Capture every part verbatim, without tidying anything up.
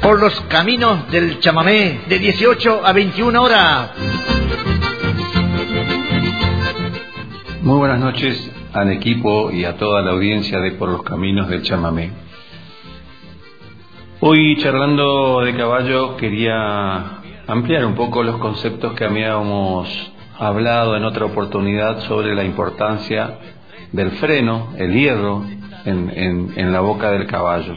por los caminos del chamamé de dieciocho a veintiuna horas. Muy buenas noches al equipo y a toda la audiencia de Por los Caminos del Chamamé. Hoy, charlando de caballo, quería ampliar un poco los conceptos que habíamos hablado en otra oportunidad sobre la importancia del freno, el hierro, en, en, en la boca del caballo.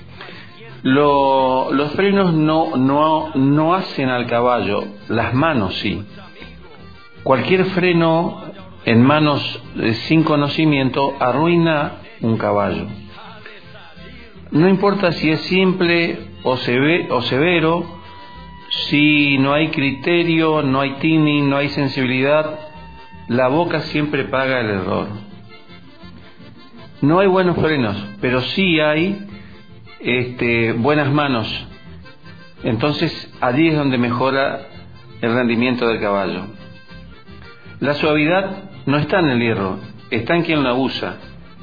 Lo, los frenos no, no, no hacen al caballo, las manos sí. Cualquier freno en manos sin conocimiento arruina un caballo. No importa si es simple o, seve, o severo, si no hay criterio, no hay timing, no hay sensibilidad, la boca siempre paga el error. No hay buenos frenos, pero sí hay este, buenas manos. Entonces allí es donde mejora el rendimiento del caballo. La suavidad no está en el hierro, está en quien la usa.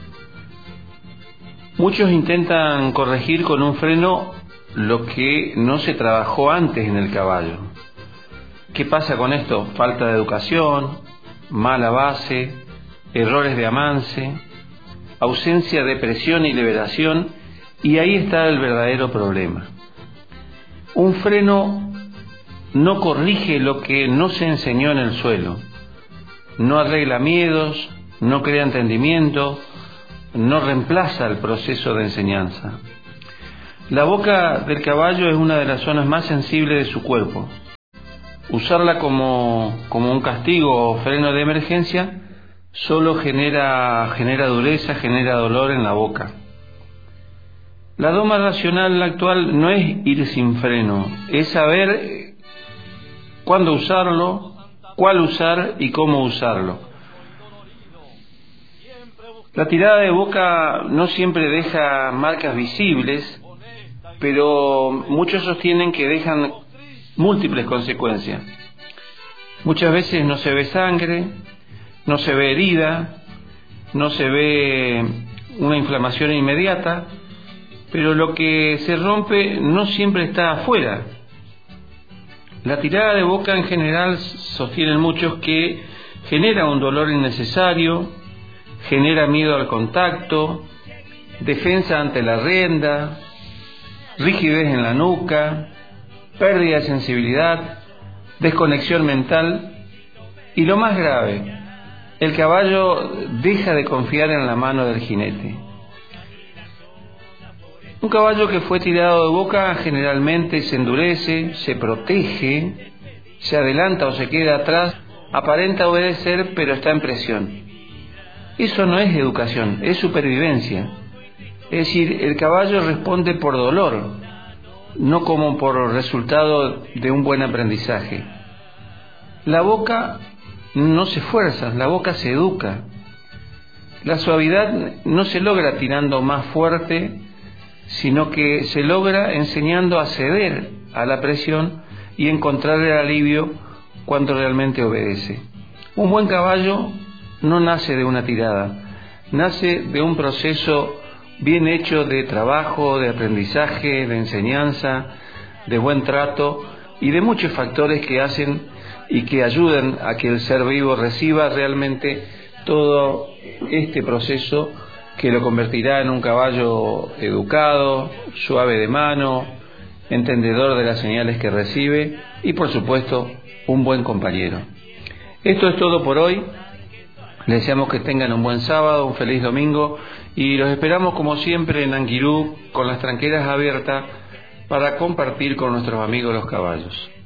Muchos intentan corregir con un freno lo que no se trabajó antes en el caballo. ¿Qué pasa con esto? Falta de educación, mala base, errores de amance, ausencia de presión y liberación, y ahí está el verdadero problema. Un freno no corrige lo que no se enseñó en el suelo. No arregla miedos, no crea entendimiento, no reemplaza el proceso de enseñanza. La boca del caballo es una de las zonas más sensibles de su cuerpo. Usarla como, como un castigo o freno de emergencia solo genera, genera dureza, genera dolor en la boca. La doma racional actual no es ir sin freno, es saber cuándo usarlo, cuál usar y cómo usarlo. La tirada de boca no siempre deja marcas visibles, pero muchos sostienen que dejan múltiples consecuencias. Muchas veces no se ve sangre, no se ve herida, no se ve una inflamación inmediata, pero lo que se rompe no siempre está afuera. La tirada de boca en general, sostienen muchos, que genera un dolor innecesario, genera miedo al contacto, defensa ante la rienda, rigidez en la nuca, pérdida de sensibilidad, desconexión mental y, lo más grave, el caballo deja de confiar en la mano del jinete. Un caballo que fue tirado de boca generalmente se endurece, se protege, se adelanta o se queda atrás, aparenta obedecer, pero está en presión. Eso no es educación, es supervivencia. Es decir, el caballo responde por dolor, no como por resultado de un buen aprendizaje. La boca no se fuerza, la boca se educa. La suavidad no se logra tirando más fuerte, sino que se logra enseñando a ceder a la presión y encontrar el alivio cuando realmente obedece. Un buen caballo no nace de una tirada, nace de un proceso bien hecho de trabajo, de aprendizaje, de enseñanza, de buen trato y de muchos factores que hacen y que ayudan a que el ser vivo reciba realmente todo este proceso que lo convertirá en un caballo educado, suave de mano, entendedor de las señales que recibe y, por supuesto, un buen compañero. Esto es todo por hoy. Les deseamos que tengan un buen sábado, un feliz domingo y los esperamos como siempre en Anguirú con las tranqueras abiertas para compartir con nuestros amigos los caballos.